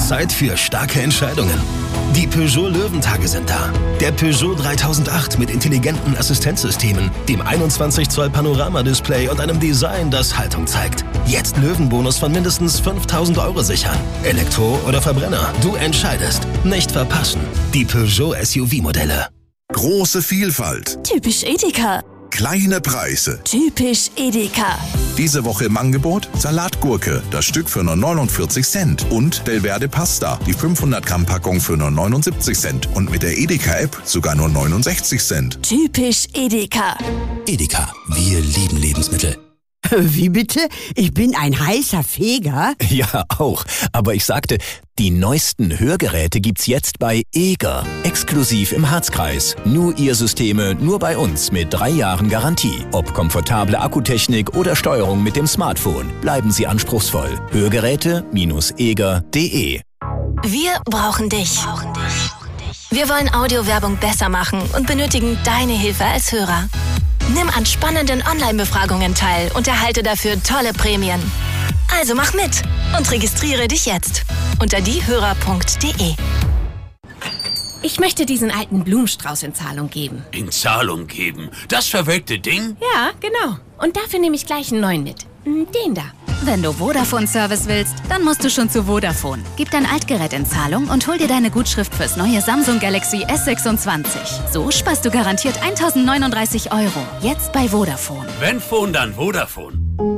Zeit für starke Entscheidungen. Die Peugeot Löwentage sind da. Der Peugeot 3008 mit intelligenten Assistenzsystemen, dem 21 Zoll Panoramadisplay und einem Design, das Haltung zeigt. Jetzt Löwenbonus von mindestens 5.000 € sichern. Elektro oder Verbrenner, du entscheidest. Nicht verpassen. Die Peugeot SUV-Modelle. Große Vielfalt. Typisch Edeka. Kleine Preise. Typisch Edeka. Diese Woche im Angebot Salatgurke, das Stück für nur 49 Cent. Und Delverde Pasta, die 500 Gramm Packung für nur 79 Cent. Und mit der Edeka-App sogar nur 69 Cent. Typisch Edeka. Edeka, wir lieben Lebensmittel. Wie bitte? Ich bin ein heißer Feger? Ja, auch. Aber ich sagte, die neuesten Hörgeräte gibt's jetzt bei Eger. Exklusiv im Harzkreis. Nur ihr Systeme, nur bei uns mit 3 Jahren Garantie. Ob komfortable Akkutechnik oder Steuerung mit dem Smartphone. Bleiben Sie anspruchsvoll. Hörgeräte-eger.de. Wir brauchen dich. Wir wollen Audiowerbung besser machen und benötigen deine Hilfe als Hörer. Nimm an spannenden Online-Befragungen teil und erhalte dafür tolle Prämien. Also mach mit und registriere dich jetzt unter diehörer.de. Ich möchte diesen alten Blumenstrauß in Zahlung geben. In Zahlung geben? Das verwelkte Ding? Ja, genau. Und dafür nehme ich gleich einen neuen mit. Den da. Wenn du Vodafone-Service willst, dann musst du schon zu Vodafone. Gib dein Altgerät in Zahlung und hol dir deine Gutschrift fürs neue Samsung Galaxy S26. So sparst du garantiert 1.039 €. Jetzt bei Vodafone. Wenn Phone, dann Vodafone.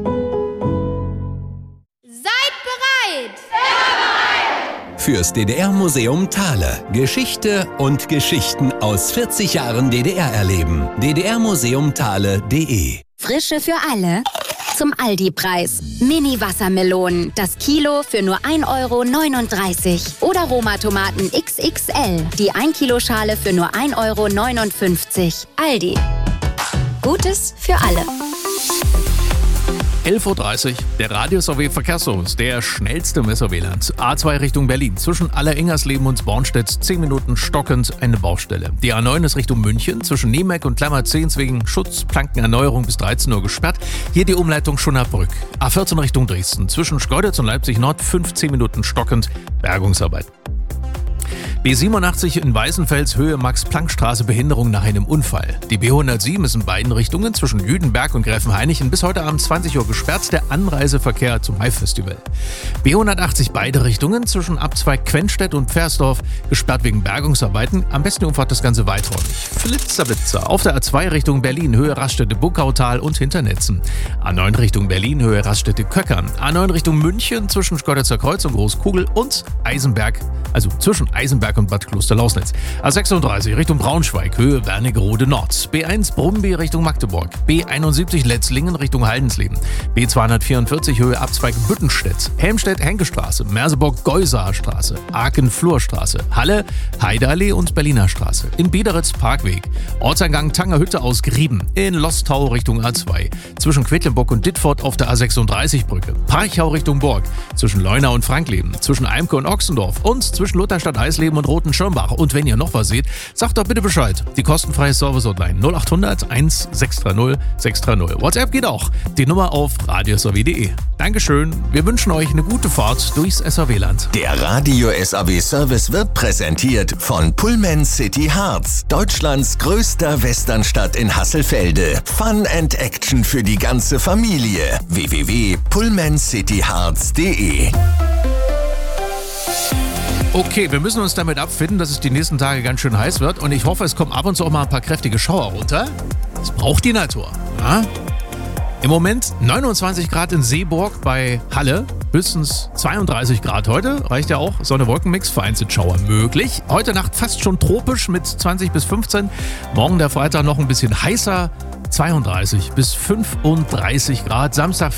Seid bereit! Fürs DDR-Museum Thale. Geschichte und Geschichten aus 40 Jahren DDR erleben. ddrmuseumthale.de. Frische für alle. Zum Aldi-Preis. Mini-Wassermelonen. Das Kilo für nur 1,39 € Oder Roma-Tomaten XXL. Die 1-Kilo-Schale für nur 1,59 € Aldi. Gutes für alle. 11.30 Uhr, der Radius-OW-Verkehrsservice, der schnellste im SOW-Land. A2 Richtung Berlin, zwischen Aller-Ingersleben und Bornstedt 10 Minuten stockend eine Baustelle. Die A9 ist Richtung München, zwischen Niemeck und Klammer-10 wegen Schutzplankenerneuerung bis 13 Uhr gesperrt. Hier die Umleitung Schunnerbrück. A14 Richtung Dresden, zwischen Schkeuditz und Leipzig-Nord 15 Minuten stockend Bergungsarbeit. B87 in Weißenfels, Höhe Max-Planck-Straße, Behinderung nach einem Unfall. Die B107 ist in beiden Richtungen zwischen Jüdenberg und Gräfenhainichen bis heute Abend 20 Uhr gesperrt, der Anreiseverkehr zum Mai-Festival. B180 beide Richtungen zwischen Abzweig Quenstedt und Pfersdorf gesperrt wegen Bergungsarbeiten. Am besten umfahrt das Ganze weiträumig. Flitzerwitzer auf der A2 Richtung Berlin, Höhe Raststätte Buckautal und Hinternetzen. A9 Richtung Berlin, Höhe Raststätte Köckern. A9 Richtung München zwischen Schkeuditzer Kreuz und Großkugel und Eisenberg, also zwischen Eisenberg und Bad Klosterlausnitz. A36 Richtung Braunschweig, Höhe Wernigerode Nord. B1 Brumby Richtung Magdeburg. B71 Letzlingen Richtung Haldensleben. B244 Höhe Abzweig Büttenstedt. Helmstedt-Henke-Straße, Merseburg-Geusaer-Straße, Aachen-Flurstraße, Halle, Heideallee und Berliner Straße. In Biederitz Parkweg. Ortseingang Tangerhütte aus Grieben. In Lostau Richtung A2. Zwischen Quedlinburg und Dittfurt auf der A36-Brücke. Parchau Richtung Burg. Zwischen Leuna und Frankleben. Zwischen Eimke und Ochsendorf. Und zwischen Lutherstadt-Eisleben und Roten-Schirmbach. Und wenn ihr noch was seht, sagt doch bitte Bescheid. Die kostenfreie Service-Hotline 0800 1630 630. WhatsApp geht auch. Die Nummer auf radiosw.de. Dankeschön. Wir wünschen euch eine gute Fahrt durchs SAW-Land. Der Radio SAW-Service wird präsentiert von Pullman City Harz. Deutschlands größter Westernstadt in Hasselfelde. Fun and Action für die ganze Familie. www.pullmancityharz.de. Okay, wir müssen uns damit abfinden, dass es die nächsten Tage ganz schön heiß wird und ich hoffe, es kommen ab und zu auch mal ein paar kräftige Schauer runter. Das braucht die Natur. Ja? Im Moment 29 Grad in Seeburg bei Halle, höchstens 32 Grad heute, reicht ja auch, Sonne-Wolken-Mix, vereinzelt Schauer möglich. Heute Nacht fast schon tropisch mit 20 bis 15, morgen der Freitag noch ein bisschen heißer, 32 bis 35 Grad, Samstag